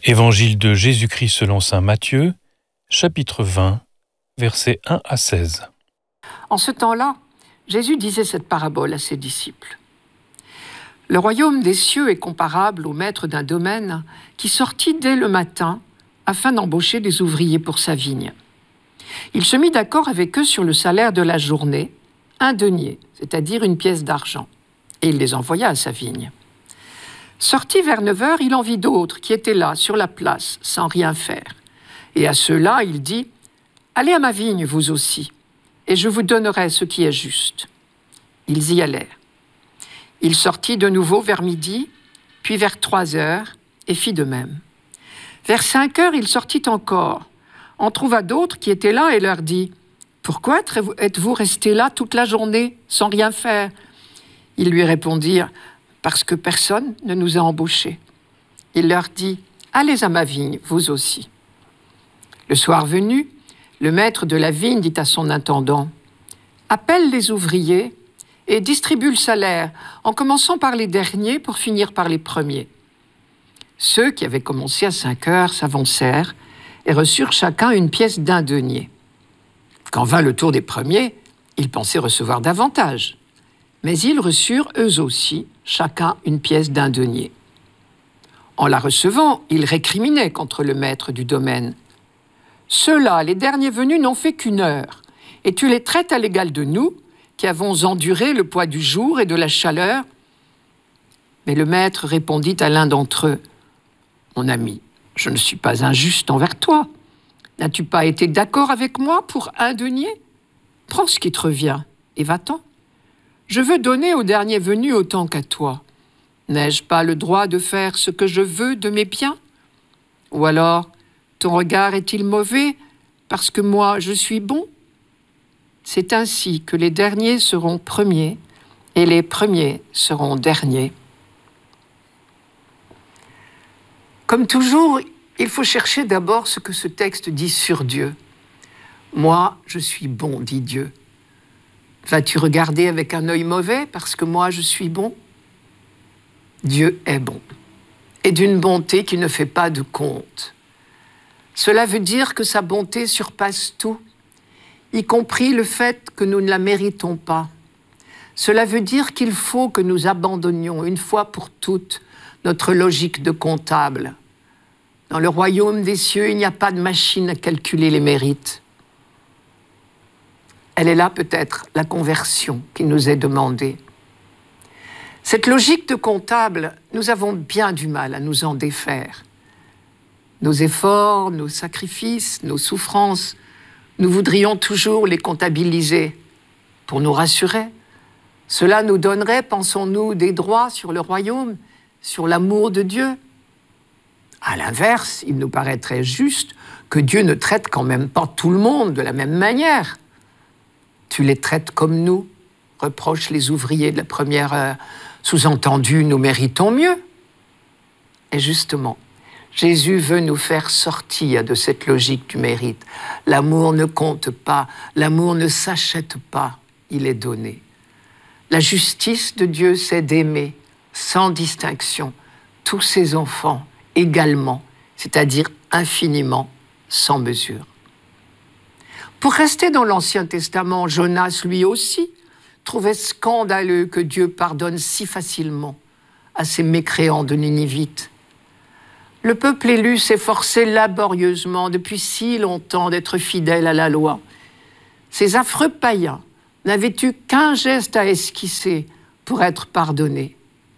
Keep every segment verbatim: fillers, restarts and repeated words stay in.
Évangile de Jésus-Christ selon saint Matthieu, chapitre vingt, versets un à seize. En ce temps-là, Jésus disait cette parabole à ses disciples. Le royaume des cieux est comparable au maître d'un domaine qui sortit dès le matin afin d'embaucher des ouvriers pour sa vigne. Il se mit d'accord avec eux sur le salaire de la journée, un denier, c'est-à-dire une pièce d'argent, et il les envoya à sa vigne. Sorti vers neuf heures, il en vit d'autres qui étaient là, sur la place, sans rien faire. Et à ceux-là, il dit « Allez à ma vigne, vous aussi, et je vous donnerai ce qui est juste. » Ils y allèrent. Il sortit de nouveau vers midi, puis vers trois heures, et fit de même. Vers cinq heures, il sortit encore, en trouva d'autres qui étaient là et leur dit « Pourquoi êtes-vous restés là toute la journée, sans rien faire ?» Ils lui répondirent « Parce que personne ne nous a embauchés. » Il leur dit « Allez à ma vigne, vous aussi. » Le soir venu, le maître de la vigne dit à son intendant « Appelle les ouvriers et distribue le salaire, en commençant par les derniers pour finir par les premiers. » Ceux qui avaient commencé à cinq heures s'avancèrent et reçurent chacun une pièce d'un denier. Quand vint le tour des premiers, ils pensaient recevoir davantage. Mais ils reçurent eux aussi, chacun une pièce d'un denier. En la recevant, ils récriminaient contre le maître du domaine. « Ceux-là, les derniers venus, n'ont fait qu'une heure, et tu les traites à l'égal de nous, qui avons enduré le poids du jour et de la chaleur. » Mais le maître répondit à l'un d'entre eux. « Mon ami, je ne suis pas injuste envers toi. N'as-tu pas été d'accord avec moi pour un denier ? Prends ce qui te revient, et va-t'en. Je veux donner au dernier venu autant qu'à toi. N'ai-je pas le droit de faire ce que je veux de mes biens ? Ou alors, ton regard est-il mauvais parce que moi je suis bon ? C'est ainsi que les derniers seront premiers et les premiers seront derniers. » Comme toujours, il faut chercher d'abord ce que ce texte dit sur Dieu. « Moi, je suis bon, dit Dieu. » Vas-tu regarder avec un œil mauvais parce que moi je suis bon ? Dieu est bon, et d'une bonté qui ne fait pas de compte. Cela veut dire que sa bonté surpasse tout, y compris le fait que nous ne la méritons pas. Cela veut dire qu'il faut que nous abandonnions une fois pour toutes notre logique de comptable. Dans le royaume des cieux, il n'y a pas de machine à calculer les mérites. Elle est là peut-être la conversion qui nous est demandée. Cette logique de comptable, nous avons bien du mal à nous en défaire. Nos efforts, nos sacrifices, nos souffrances, nous voudrions toujours les comptabiliser pour nous rassurer. Cela nous donnerait, pensons-nous, des droits sur le royaume, sur l'amour de Dieu. À l'inverse, il nous paraîtrait juste que Dieu ne traite quand même pas tout le monde de la même manière. Tu les traites comme nous, reprochent les ouvriers de la première heure. Sous-entendu, nous méritons mieux. Et justement, Jésus veut nous faire sortir de cette logique du mérite. L'amour ne compte pas, l'amour ne s'achète pas, il est donné. La justice de Dieu, c'est d'aimer, sans distinction, tous ses enfants également, c'est-à-dire infiniment, sans mesure. Pour rester dans l'Ancien Testament, Jonas, lui aussi, trouvait scandaleux que Dieu pardonne si facilement à ces mécréants de Ninivites. Le peuple élu s'efforçait laborieusement depuis si longtemps d'être fidèle à la loi. Ces affreux païens n'avaient eu qu'un geste à esquisser pour être pardonnés.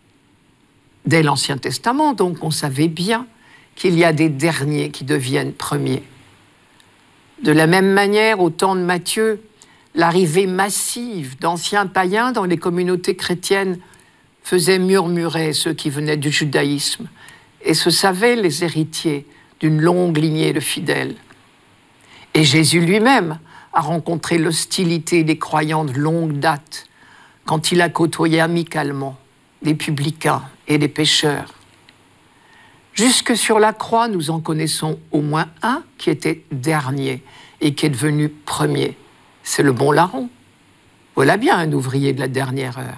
Dès l'Ancien Testament, donc, on savait bien qu'il y a des derniers qui deviennent premiers. De la même manière, au temps de Matthieu, l'arrivée massive d'anciens païens dans les communautés chrétiennes faisait murmurer ceux qui venaient du judaïsme et se savaient les héritiers d'une longue lignée de fidèles. Et Jésus lui-même a rencontré l'hostilité des croyants de longue date quand il a côtoyé amicalement des publicains et des pécheurs. Jusque sur la croix, nous en connaissons au moins un qui était dernier et qui est devenu premier. C'est le bon larron. Voilà bien un ouvrier de la dernière heure.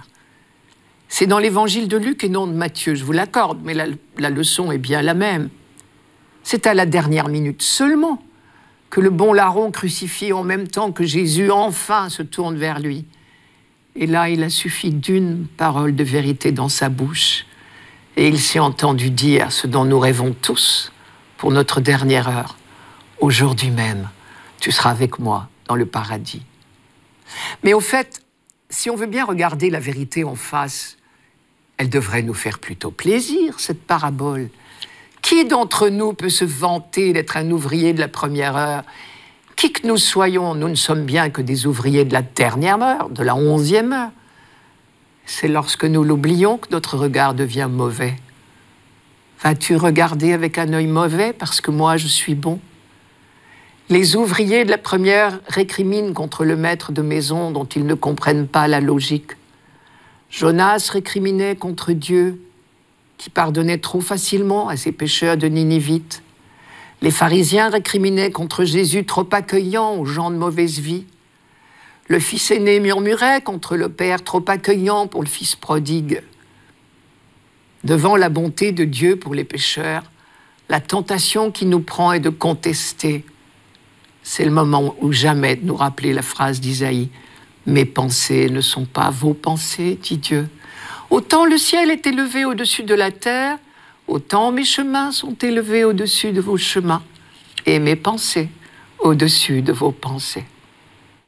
C'est dans l'évangile de Luc et non de Matthieu, je vous l'accorde, mais la, la leçon est bien la même. C'est à la dernière minute seulement que le bon larron crucifié en même temps que Jésus enfin se tourne vers lui. Et là, il a suffi d'une parole de vérité dans sa bouche. Et il s'est entendu dire ce dont nous rêvons tous pour notre dernière heure. Aujourd'hui même, tu seras avec moi dans le paradis. Mais au fait, si on veut bien regarder la vérité en face, elle devrait nous faire plutôt plaisir, cette parabole. Qui d'entre nous peut se vanter d'être un ouvrier de la première heure? Qui que nous soyons, nous ne sommes bien que des ouvriers de la dernière heure, de la onzième heure. C'est lorsque nous l'oublions que notre regard devient mauvais. Vas-tu regarder avec un œil mauvais parce que moi je suis bon? Les ouvriers de la première récriminent contre le maître de maison dont ils ne comprennent pas la logique. Jonas récriminait contre Dieu qui pardonnait trop facilement à ces pécheurs de Ninivites. Les pharisiens récriminaient contre Jésus trop accueillant aux gens de mauvaise vie. Le fils aîné murmurait contre le père trop accueillant pour le fils prodigue. Devant la bonté de Dieu pour les pécheurs, la tentation qui nous prend est de contester. C'est le moment ou jamais de nous rappeler la phrase d'Isaïe. « Mes pensées ne sont pas vos pensées, dit Dieu. Autant le ciel est élevé au-dessus de la terre, autant mes chemins sont élevés au-dessus de vos chemins, et mes pensées au-dessus de vos pensées. »